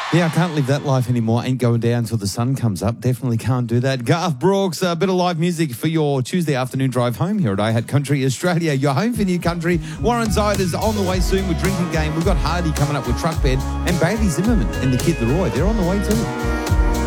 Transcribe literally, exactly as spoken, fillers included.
Yeah, I can't live that life anymore. Ain't going down till the sun comes up. Definitely can't do that. Garth Brooks, a bit of live music for your Tuesday afternoon drive home here at iHat Country Australia. Your home for new country. Warren Ziders on the way soon with Drinking Game. We've got Hardy coming up with Truck Bed and Bailey Zimmerman and the Kid Leroy. They're on the way too.